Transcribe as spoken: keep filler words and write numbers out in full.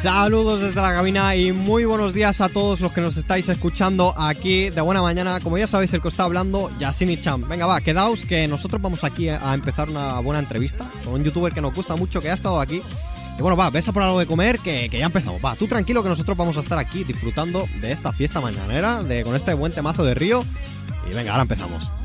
Saludos desde la cabina y muy buenos días a todos los que nos estáis escuchando aquí de buena mañana. Como ya sabéis, el que está hablando, Yassine Cham. Venga, va, quedaos que nosotros vamos aquí a empezar una buena entrevista con un youtuber que nos gusta mucho, que ha estado aquí. Y bueno, va, ves a por algo de comer, que, que ya empezamos. Va, tú tranquilo que nosotros vamos a estar aquí disfrutando de esta fiesta mañanera, de, con este buen temazo de Río. Y venga, ahora empezamos.